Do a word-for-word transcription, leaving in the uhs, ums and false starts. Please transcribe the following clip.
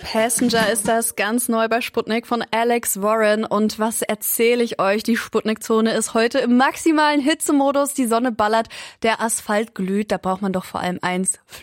Passenger ist das ganz neu bei Sputnik von Alex Warren. Und was erzähle ich euch? Die Sputnik-Zone ist heute im maximalen Hitzemodus. Die Sonne ballert, der Asphalt glüht. Da braucht man doch vor allem eins: